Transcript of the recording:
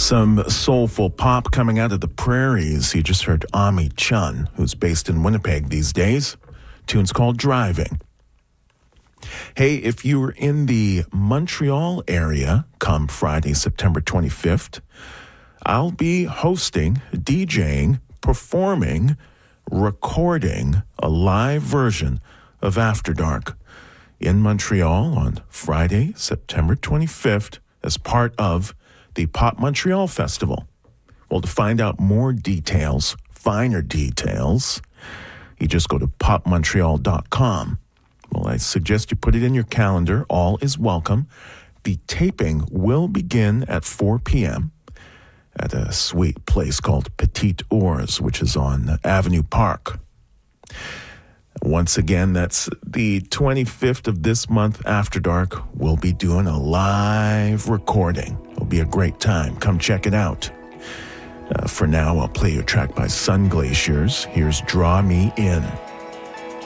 Some soulful pop coming out of the prairies. You just heard Ami Chun, who's based in Winnipeg these days. Tune's called Driving. Hey, if you were in the Montreal area come Friday, September 25th, I'll be hosting, DJing, performing, recording a live version of After Dark in Montreal on Friday, September 25th as part of the Pop Montreal Festival. Well, to find out more details, finer details, you just go to popmontreal.com. Well, I suggest you put it in your calendar. All is welcome. The taping will begin at 4 p.m. at a sweet place called Petite Ours, which is on Avenue Park. Once again, that's the 25th of this month, After Dark. We'll be doing a live recording. It'll be a great time. Come check it out. For now, I'll play your track by Sun Glaciers. Here's Draw Me In.